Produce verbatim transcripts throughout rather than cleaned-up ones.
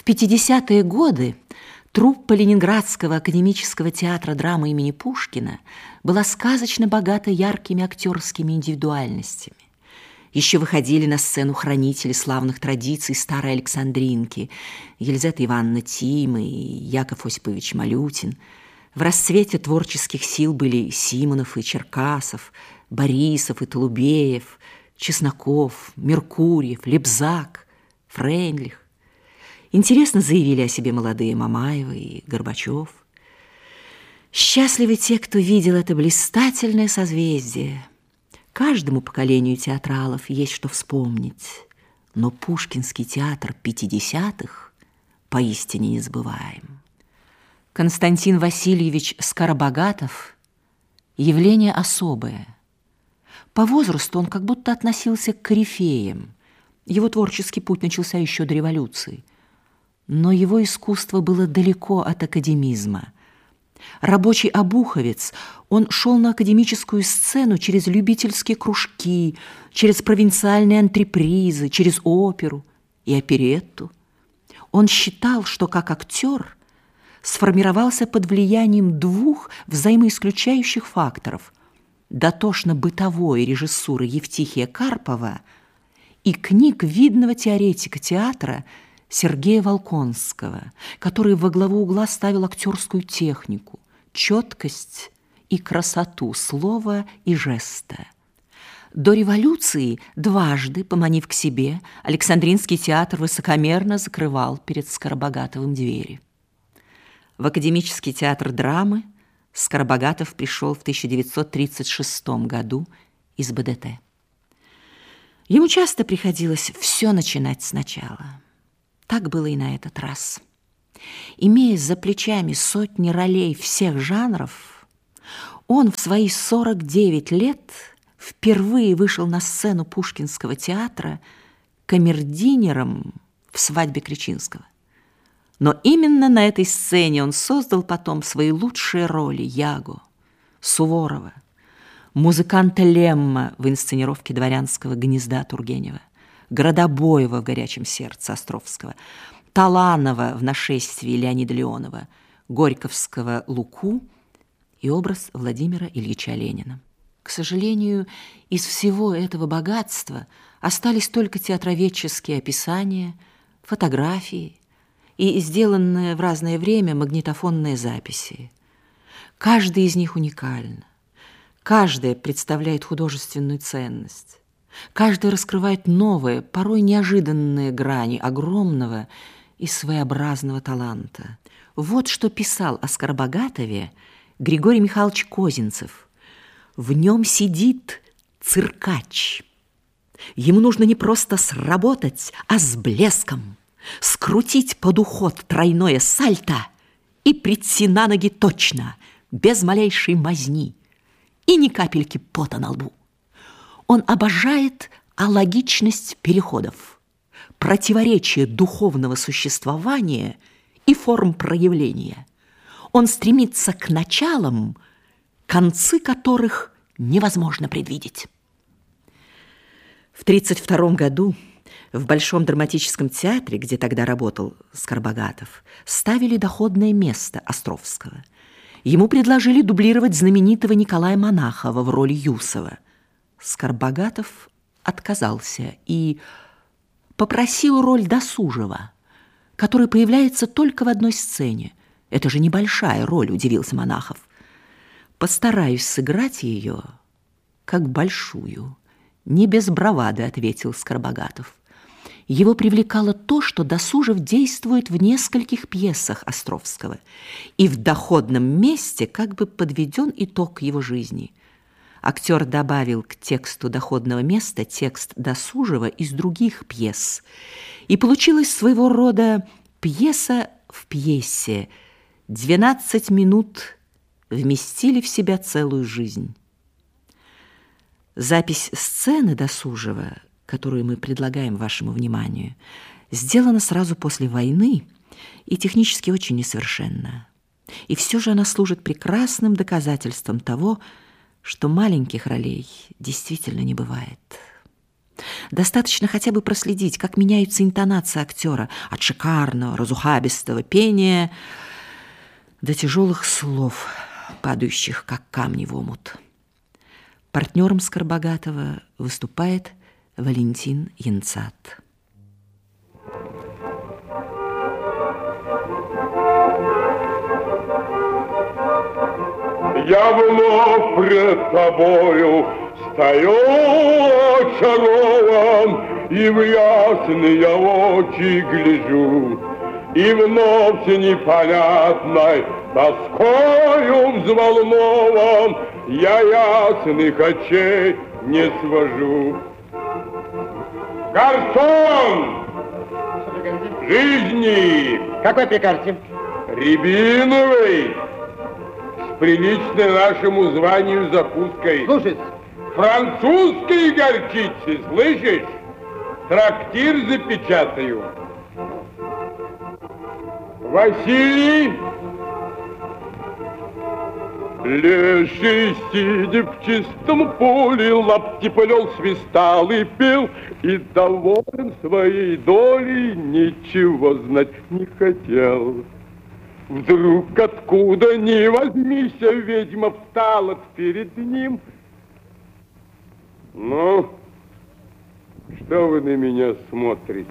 пятидесятые годы труппа Ленинградского академического театра драмы имени Пушкина была сказочно богата яркими актерскими индивидуальностями. Еще выходили на сцену хранители славных традиций старой Александринки Елизавета Ивановна Тим и Яков Осипович Малютин. В расцвете творческих сил были Симонов и Черкасов, Борисов и Толубеев, Чесноков, Меркурьев, Лебзак, Фрейндлих. Интересно заявили о себе молодые Мамаевы и Горбачев. Счастливы те, кто видел это блистательное созвездие. Каждому поколению театралов есть что вспомнить, но Пушкинский театр пятидесятых поистине незабываем. Константин Васильевич Скоробогатов – явление особое. По возрасту он как будто относился к корифеям. Его творческий путь начался еще до революции. Но его искусство было далеко от академизма. Рабочий обуховец, он шел на академическую сцену через любительские кружки, через провинциальные антрепризы, через оперу и оперетту. Он считал, что как актер сформировался под влиянием двух взаимоисключающих факторов – дотошно-бытовой режиссуры Евтихия Карпова и книг видного теоретика театра Сергея Волконского, который во главу угла ставил актерскую технику, четкость и красоту слова и жеста. До революции дважды, поманив к себе, Александринский театр высокомерно закрывал перед Скоробогатовым двери. В Академический театр драмы Скоробогатов пришел в тысяча девятьсот тридцать шестом году из БДТ. Ему часто приходилось все начинать сначала. Так было и на этот раз. Имея за плечами сотни ролей всех жанров, он в свои сорок девять лет впервые вышел на сцену Пушкинского театра камердинером в «Свадьбе Кречинского». Но именно на этой сцене он создал потом свои лучшие роли Яго, Суворова, музыканта Лемма в инсценировке «Дворянского гнезда» Тургенева, Градобоева в «Горячем сердце» Островского, Таланова в «Нашествии» Леонида Леонова, Горьковского «Луку» и образ Владимира Ильича Ленина. К сожалению, из всего этого богатства остались только театроведческие описания, фотографии и сделанные в разное время магнитофонные записи. Каждая из них уникальна, каждая представляет художественную ценность. Каждый раскрывает новые, порой неожиданные грани огромного и своеобразного таланта. Вот что писал о Скоробогатове Григорий Михайлович Козинцев. В нем сидит циркач. Ему нужно не просто сработать, а с блеском, скрутить под уход тройное сальто и прийти на ноги точно, без малейшей мазни и ни капельки пота на лбу. Он обожает алогичность переходов, противоречие духовного существования и форм проявления. Он стремится к началам, концы которых невозможно предвидеть. В тридцать втором году в Большом драматическом театре, где тогда работал Скоробогатов, ставили доходное место Островского. Ему предложили дублировать знаменитого Николая Монахова в роли Юсова. Скоробогатов отказался и попросил роль Досужева, который появляется только в одной сцене. Это же небольшая роль, удивился Монахов. Постараюсь сыграть ее как большую. Не без бравады, ответил Скоробогатов. Его привлекало то, что Досужев действует в нескольких пьесах Островского, и в доходном месте как бы подведен итог его жизни. Актер добавил к тексту доходного места текст Досужева из других пьес. И получилась своего рода пьеса в пьесе. Двенадцать минут вместили в себя целую жизнь. Запись сцены Досужева, которую мы предлагаем вашему вниманию, сделана сразу после войны и технически очень несовершенна. И все же она служит прекрасным доказательством того, что маленьких ролей действительно не бывает. Достаточно хотя бы проследить, как меняются интонации актера от шикарного, разухабистого пения до тяжелых слов, падающих, как камни в омут. Партнером Скоробогатова выступает Валентин Янцат. Я вновь пред тобою стою очарован, и в ясные очи гляжу, и вновь непонятной тоскою взволнован я ясных очей не свожу. Гарсон! Жизни! Какой прикажете? Рябиновый! С приличной нашему званию закуской. Слушай. Французской горчицы, слышишь? Трактир запечатаю. Василий! Леший, сидя в чистом поле, лапти плел, свистал и пел, и доволен своей долей, ничего знать не хотел. Вдруг откуда ни возьмись, ведьма встала перед ним. Ну, что вы на меня смотрите?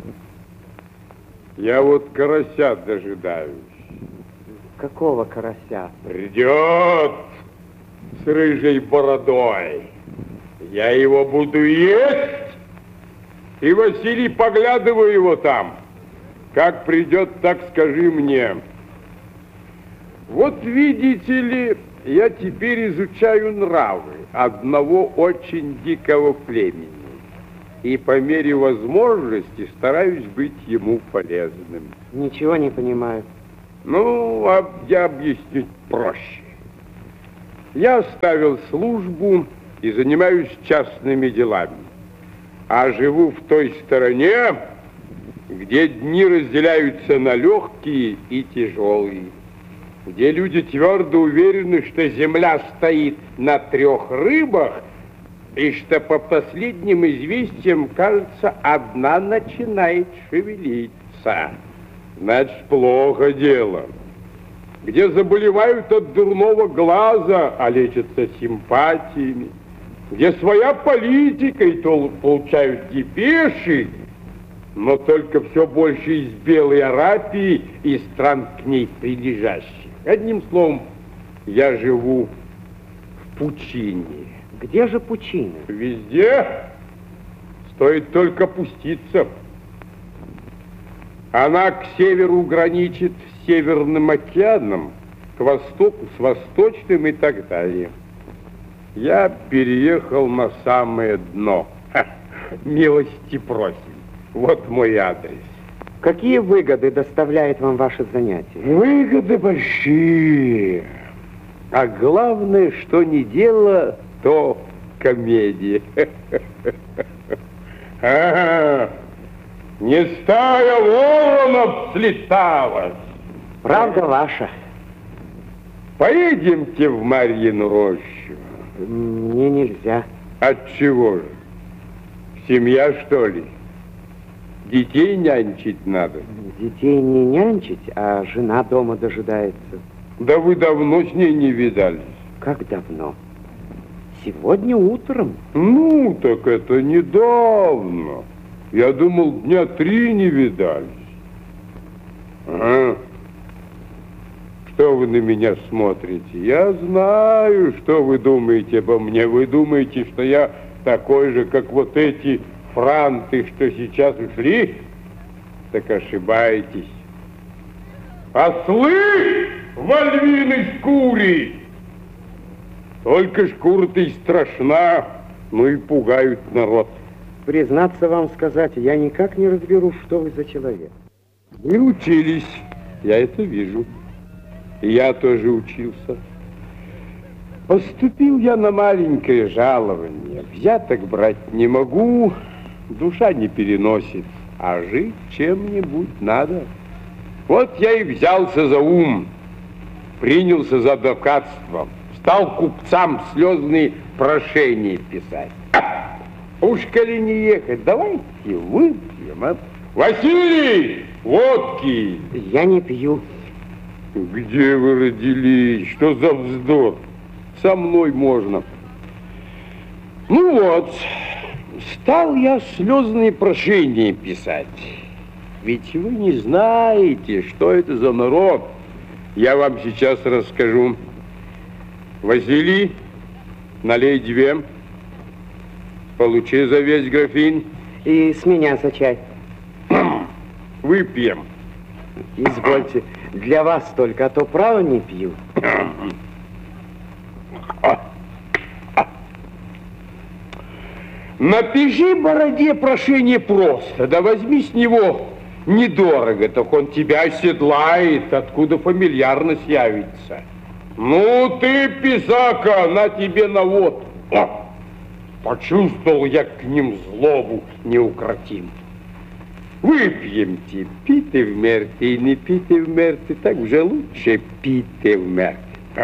Я вот карася дожидаюсь. Какого карася? Придет с рыжей бородой. Я его буду есть. И, Василий, поглядывай его там. Как придет, так скажи мне. Вот видите ли, я теперь изучаю нравы одного очень дикого племени. И по мере возможности стараюсь быть ему полезным. Ничего не понимаю. Ну, а я объясню проще. Я оставил службу и занимаюсь частными делами. А живу в той стороне, где дни разделяются на легкие и тяжелые. Где люди твердо уверены, что земля стоит на трех рыбах, и что по последним известиям, кажется, одна начинает шевелиться. Значит, плохо дело. Где заболевают от дурного глаза, а лечатся симпатиями. Где своя политика, и то получают депеши, но только все больше из Белой Арабии и стран к ней прилежащих. Одним словом, я живу в пучине. Где же пучина? Везде. Стоит только пуститься. Она к северу граничит с Северным океаном, к востоку с Восточным и так далее. Я переехал на самое дно. Ха, милости просим. Вот мой адрес. Какие выгоды доставляет вам ваше занятие? Выгоды большие. А главное, что не дело, то комедия. Ага. Не стая воронов слеталась. Правда ваша. Поедемте в Марьину рощу. Мне нельзя. Отчего же? Семья, что ли? Детей нянчить надо. Детей не нянчить, а жена дома дожидается. Да вы давно с ней не видались. Как давно? Сегодня утром. Ну, так это недавно. Я думал, дня три не видались. Ага. Что вы на меня смотрите? Я знаю, что вы думаете обо мне. Вы думаете, что я такой же, как вот эти франты, что сейчас ушли? Так ошибаетесь. Ослы во львиной шкуре! Только шкура-то и страшна, ну и пугают народ. Признаться вам сказать, я никак не разберу, что вы за человек. Вы учились, я это вижу. И я тоже учился. Поступил я на маленькое жалование. Взяток брать не могу, душа не переносит, а жить чем-нибудь надо. Вот я и взялся за ум, принялся за адвокатство, стал купцам слезные прошения писать. Уж коли не ехать, давайте выпьем, а? Василий, водки! Я не пью. Где вы родились? Что за вздор? Со мной можно. Ну вот, стал я слезные прошения писать. Ведь вы не знаете, что это за народ. Я вам сейчас расскажу. Василий, налей две. Получи за весь графин. И с меня за чай. Выпьем. Извольте, для вас только, а то право не пью. Напиши Бороде прошение просто, да возьми с него недорого, так он тебя оседлает, откуда фамильярность явится. Ну ты, писака, на тебе навод. О, почувствовал я к ним злобу неукротим. Выпьемте, пейте вмерте, и не пейте вмерте, так уже лучше пейте вмерте.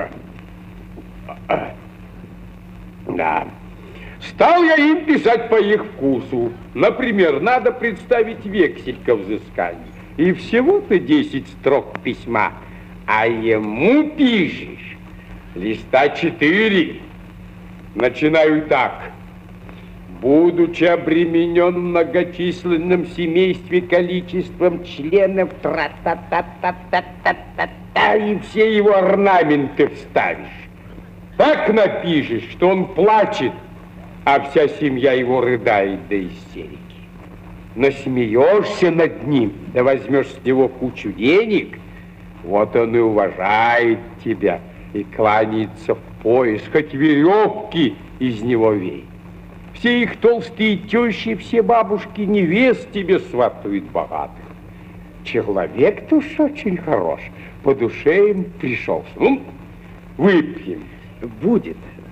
Да. Стал я им писать по их вкусу. Например, надо представить вексель ко взысканию. И всего-то десять строк письма. А ему пишешь листа четыре. Начинаю так. Будучи обременен в многочисленном семействе количеством членов, тра-та-та-та-та-та-та, и все его орнаменты вставишь. Так напишешь, что он плачет, а вся семья его рыдает до истерики. Насмеешься над ним, да возьмешь с него кучу денег, вот он и уважает тебя, и кланяется в пояс, хоть веревки из него вей. Все их толстые тещи, все бабушки невест тебе сватают богатых. Человек-то уж очень хорош, по душе им пришелся. Ну, выпьем. Будет.